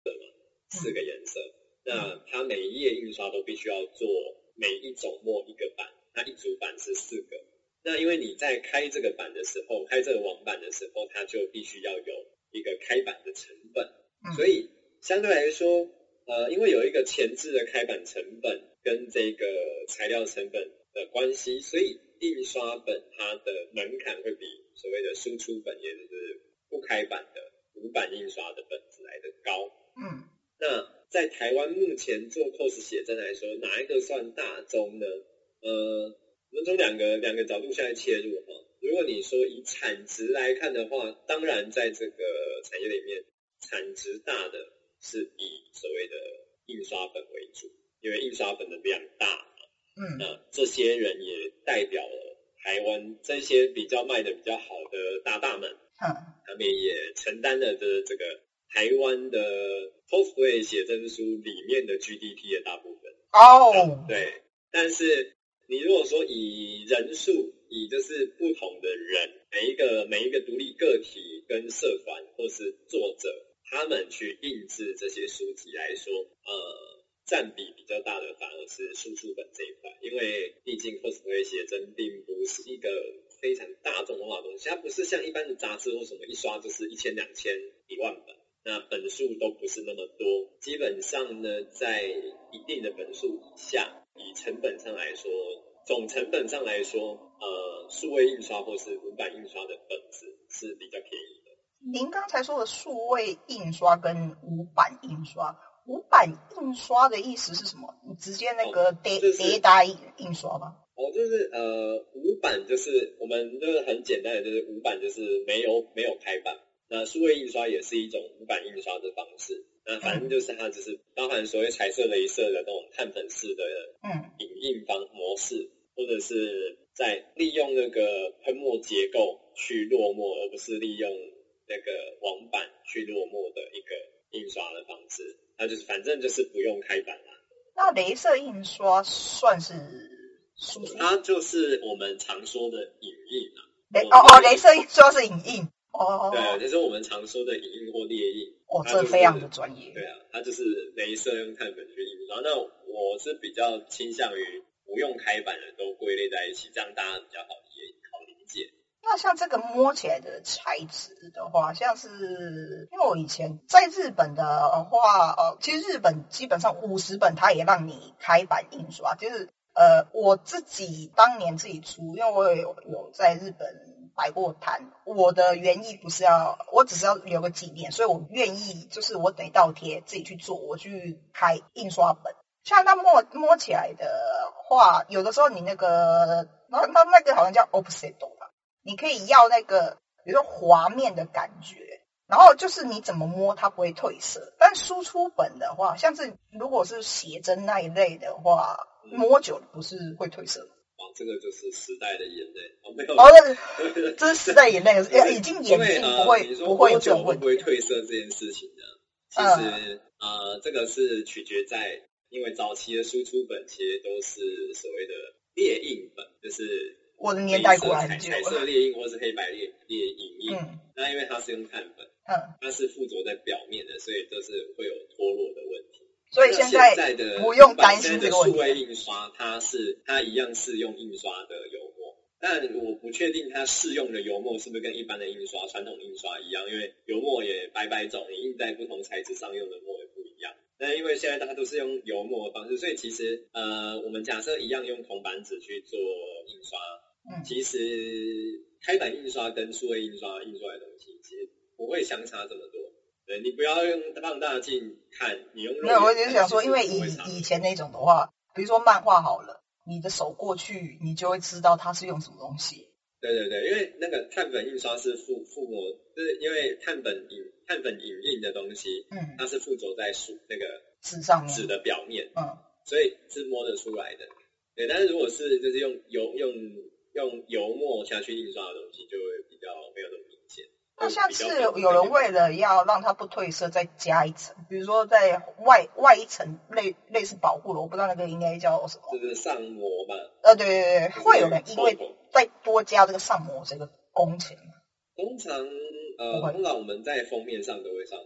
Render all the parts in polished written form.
4个颜色。那它每一页印刷都必须要做每一种墨1个版，那一组版是4个。那因为你在开这个版的时候，开这个网版的时候，它就必须要有一个开版的成本，所以相对来说，因为有一个前置的开版成本跟这个材料成本的关系，所以印刷本它的门槛会比所谓的输出本，也就是不开版的无版印刷的本子来的高。那在台湾目前做 cos 写真来说，哪一个算大宗呢？我们从两个角度下来切入哈。如果你说以产值来看的话，当然在这个产业里面，产值大的是以所谓的印刷本为主，因为印刷本的量大嘛。那这些人也代表了台湾这些比较卖的比较好的大们，他们也承担了这个台湾的 cosplay 写真书里面的 GDP 的大部分。对，但是你如果说以人数，以就是不同的人，每一个独立个体跟社团或是作者，他们去印制这些书籍来说，占比比较大的反而是输出本这一块，因为毕竟 cosplay 写真并不是一个非常大众化的东西，它不是像一般的杂志或什么一刷就是1000、2000、10000本，那本数都不是那么多，基本上呢，在一定的本数以下，以成本上来说，总成本上来说，数位印刷或是无版印刷的本子是比较便宜的。 您刚才说的数位印刷跟无版印刷，无版印刷的意思是什么？你直接那个叠打印刷吗？ 就是无版就是我们就是很简单的，就是无版就是没有开版。那数位印刷也是一种无版印刷的方式。那反正就是它只是包含所谓彩色雷射的那种碳粉式的影印模式，或者是在利用那个喷墨结构去落墨，而不是利用那个网版去落墨的一个印刷的方式。它就是反正就是不用开版啦。 那雷射印刷算是输出？ 它就是我们常说的影印雷射印刷是影印。 对，就是我们常说的影印或列印。 这非常的专业。 对啊，它就是雷射用碳粉去印刷。那我是比较倾向于不用开版的都归类在一起，这样大家比较好理解。 那像这个摸起来的材质的话，像是因为我以前在日本的话，其实日本基本上50本它也让你开版印刷，就是我自己当年自己出，因为我有在日本摆过摊，我的原意不是我只是要留个纪念，所以我愿意就是我等倒贴自己去做，我去开印刷本。像它摸起来的话，有的时候你那个那个好像叫 offset 吧，你可以要那个比如说滑面的感觉，然后就是你怎么摸它不会褪色。但输出本的话，像是如果是写真那一类的话，摸久了不是会褪色吗？ 这个就是时代的眼泪。没有这是时代眼泪，已经眼睛不会有这种问题。 会不会褪色这件事情呢？其实这个是取决在，因为早期的输出本其实都是所谓的列印本，就是我的年代过来很久了， 彩色列印或是黑白列影印。那因为它是用碳粉，它是附着在表面的，所以就是会有脱落的问题。 所以现在不用担心这个问题。 数位印刷它一样是用印刷的油墨，但我不确定它适用的油墨是不是跟一般的印刷传统印刷一样，因为油墨也百种，你印在不同材质上用的墨也不一样。那因为现在大家都是用油墨的方式，所以其实我们假设一样用铜板纸去做印刷，其实开版印刷跟数位印刷印出来的东西其实不会相差这么多。对，你不要用放大镜看，你用肉眼看。 我就是想说，因为以前那种的话，比如说漫画好了，你的手过去，你就会知道它是用什么东西。 对，因为那个碳粉印刷是附膜，就是因为碳粉影印的东西，它是附着在那个纸上面， 纸的表面，所以是摸得出来的。对，但是如果是就是用油墨下去印刷的东西，就会比较没有那么明显。 那像是有人为了要让它不褪色，再加一层，比如说在外一层类似保护的，我不知道那个应该叫什么， 就是上膜嘛。 对，会有人因为再多加这个上膜这个工程吗？ 通常我们在封面上都会上膜。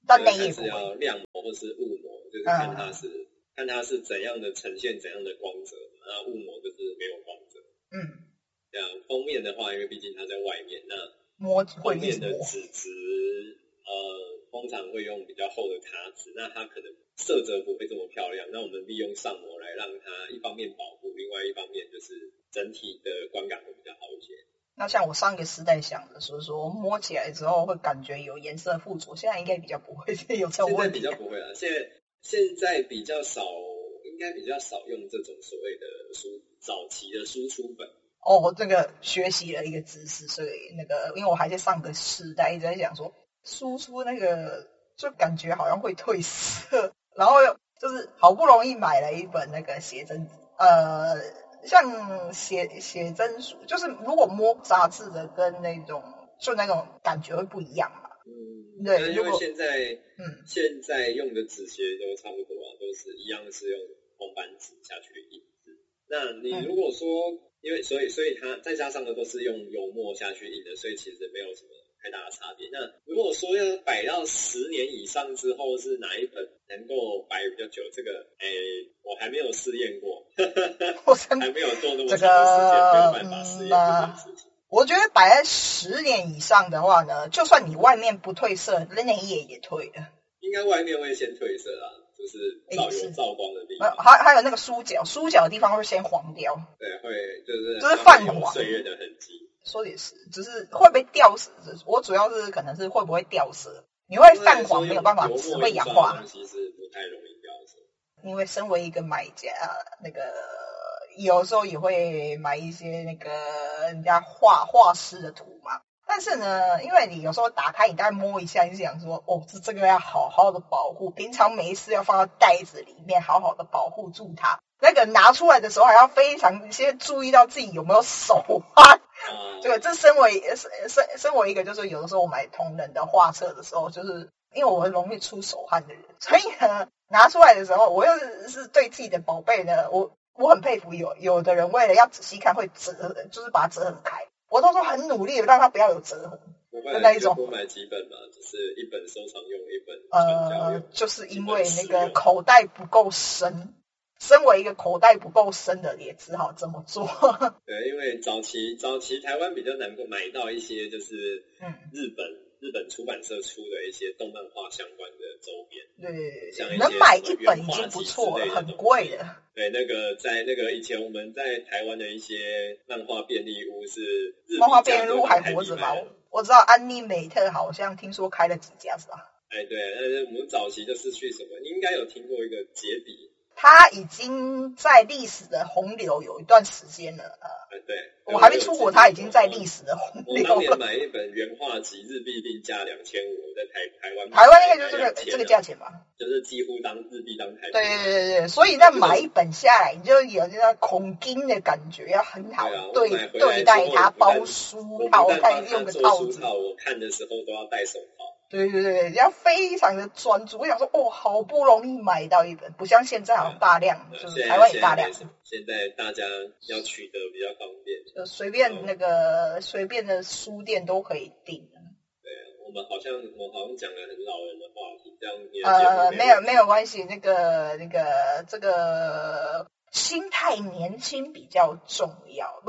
但内页是要亮模或是雾模，就是看它是怎样的呈现怎样的光泽，那雾模就是没有光泽。这样封面的话，因为毕竟它在外面，那封面的纸质通常会用比较厚的卡纸，那它可能色泽不会这么漂亮。那我们利用上模来让它一方面保护，另外一方面就是整体的观感会比较好一些。 那像我上个时代想的是说摸起来之后会感觉有颜色附着，现在应该比较不会有这种问题。 现在比较不会啊，现在比较少，应该比较少用这种所谓的早期的输出本。 这个学习了一个知识，所以因为我还在上个时代，一直在想说输出那个就感觉好像会褪色，然后就是好不容易买了一本那个写真像写真书，就是如果摸杂志的跟那种感觉会不一样嘛。对， 因为现在用的纸鞋都差不多啊，都是一样是用红板纸下去印字。那你如果说因为所以它再加上的都是用油墨下去印的，所以其实没有什么太大的差别。那如果说要摆到10年以上之后是哪一本能够摆比较久，这个我还没有试验过，还没有做那么长的时间，没有办法试验这件事情。 我觉得摆在10年以上的话呢，就算你外面不褪色，内页也褪了。 应该外面会先褪色啦，就是有照光的地方。 还有那个书角的地方会先黄掉。 对，会就是泛黄， 岁月的痕迹。 说也是，只是会不会掉色？我主要是可能是会不会掉色？你会泛黄没有办法，只会氧化。 东西是不太容易掉色。 因为身为一个买家，有时候也会买一些人家画师的图嘛。但是呢，因为你有时候打开，你大概摸一下，你就想说，这个要好好的保护，平常没事要放到袋子里面，好好的保护住它。拿出来的时候还要非常先注意到自己有没有手汗。这身为一个就是有的时候我买同人的画册的时候，就是因为我很容易出手汗的人，所以呢拿出来的时候，我又是对自己的宝贝呢，我很佩服有的人为了要仔细看会就是把它折很开。我都说很努力让它不要有折痕的那一种。 多买几本嘛，就是一本收藏用，一本传教用。 就是因为口袋不够深，身为一个口袋不够深的也只好这么做。 对，因为早期台湾比较难够买到一些就是日本出版社出的一些动漫画相关的周边。 对， 像一些能买一本已经不错了，很贵的。 对，在以前我们在台湾的一些漫画便利屋是漫画便利屋还活着吧？我知道安妮美特好像听说开了几家是吧？ 对，但是我们早期就是去什么，你应该有听过一个杰比。 他已经在历史的洪流有一段时间了。 对， 我还没出国，他已经在历史的洪流了。 我当年买一本原画集，日币定价2500，我在台湾应该就是这个价钱吧， 就是几乎当日币当台币。 对，所以那买一本下来，你就有那种恐惊的感觉，要很好对待它，包书套，再用个套子。 我看的时候都要戴手套。 对，要非常的专注。我想说，好不容易买到一本，不像现在好大量，就是台湾也大量。 现在大家要取得比较方便， 就随便的书店都可以订。 对，我们好像讲了很老人的话题，这样没有关系，这个心态年轻比较重要。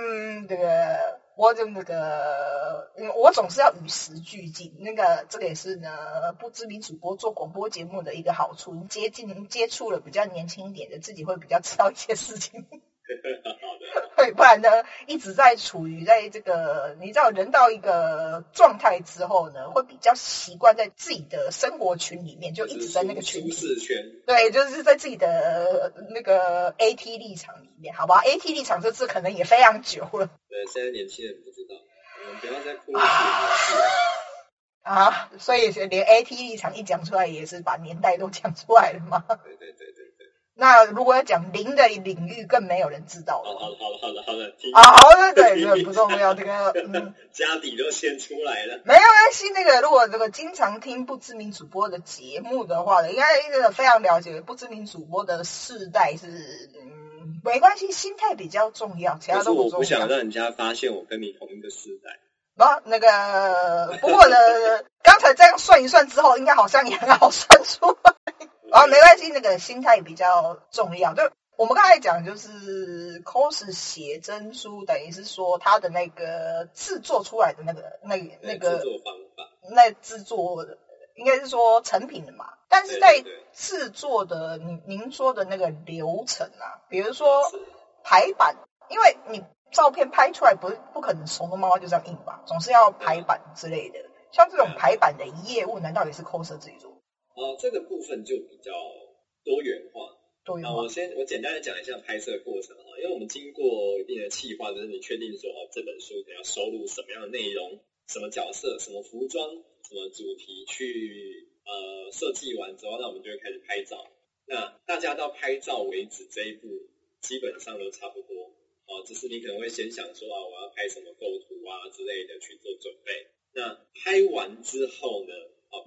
我总是要与时俱进，这个也是呢，不知名主播做广播节目的一个好处，你接触了比较年轻一点的，自己会比较知道一些事情。对，不然呢，一直在处于在这个，你知道，人到一个状态之后呢，会比较习惯在自己的生活群里面，就一直在那个群体， 舒适圈。 对，就是在自己的AT 立场里面，好吧 ？AT 立场这次可能也非常久了。 对，现在年轻人不知道，我们不要再哭了。 所以连 AT 立场一讲出来，也是把年代都讲出来了嘛。 对。 那如果要讲零的领域，更没有人知道了。 好的。 好的，对，不重要。 家底都先出来了。 没有关系。如果经常听不知名主播的节目的话呢，应该真的非常了解不知名主播的世代是没关系，心态比较重要，其他都不重要。 我不想让人家发现我跟你同一个世代。 不过呢， 刚才这样算一算之后，应该好像也很好算出来。没关系，那个心态比较重要。就我们刚才讲，就是 cos 写真书，等于是说它的那个制作出来的那个制作方法， 那制作应该是说成品的嘛。但是在制作的您说的那个流程啊，比如说排版，因为你照片拍出来不可能从头到尾就这样印吧，总是要排版之类的。像这种排版的业务，难道也是 cos 自己做？ 这个部分就比较多元化。我简单的讲一下拍摄过程因为我们经过一定的企划，就是你确定说这本书你要收录什么样的内容，什么角色，什么服装，什么主题去设计完之后，那我们就会开始拍照。那大家到拍照为止这一步基本上都差不多只是你可能会先想说我要拍什么构图之类的去做准备。那拍完之后呢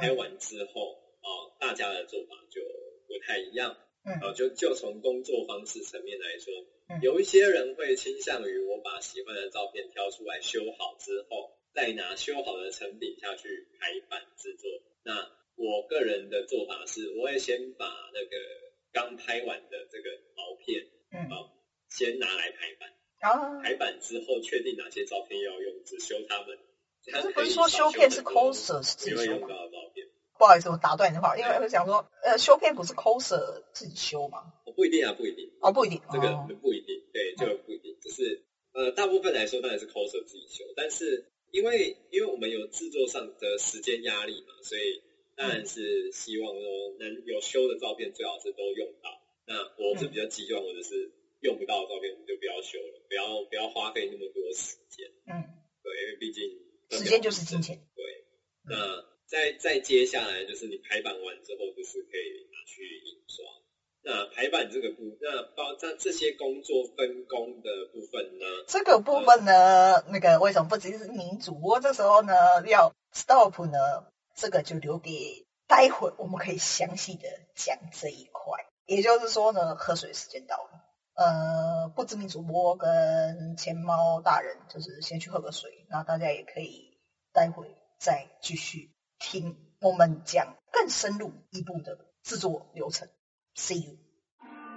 大家的做法就不太一样。就从工作方式层面来说，有一些人会倾向于我把喜欢的照片挑出来修好之后，再拿修好的成品下去排版制作。那我个人的做法是，我会先把那个刚拍完的这个毛片先拿来排版。排版之后确定哪些照片要用，只修它们。 这不是说修片是 coser 自己修用到的照片。 不好意思，我打断你的话，因为我想说，修片不是 coser 自己修吗？ 不一定啊，不一定。 不一定， 这个不一定，对，就不一定。就是大部分来说当然是 coser 自己修，但是因为我们有制作上的时间压力嘛，所以当然是希望说能有修的照片最好是都用到。那我是比较极端，或者是用不到的照片我们就不要修了，不要花费那么多时间。对，因为毕竟时间就是金钱。 对，那再接下来就是你排版完之后，就是可以拿去印刷。那排版这个那这些工作分工的部分呢？ 这个部分呢，为什么不只是您主播这时候呢要 stop 呢？这个就留给待会我们可以详细的讲这一块。也就是说呢，喝水时间到了。不知名主播跟钱猫大人就是先去喝个水，然后大家也可以待会再继续听我们讲更深入一步的制作流程。See you。